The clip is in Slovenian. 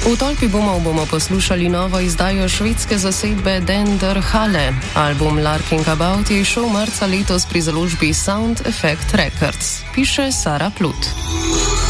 V tolpi bomo poslušali novo izdajo švedske zasedbe Den der Halle. Album Larking About je šel marca letos pri založbi Sound Effect Records, piše Sara Plut.